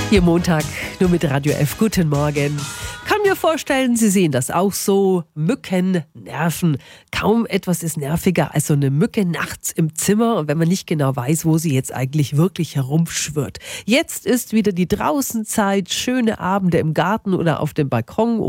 Hier Montag, nur mit Radio F. Guten Morgen. Kann mir vorstellen, Sie sehen das auch so. Mücken nerven. Kaum etwas ist nerviger als so eine Mücke nachts im Zimmer. Und wenn man nicht genau weiß, wo sie jetzt eigentlich wirklich herumschwirrt. Jetzt ist wieder die Draußenzeit. Schöne Abende im Garten oder auf dem Balkon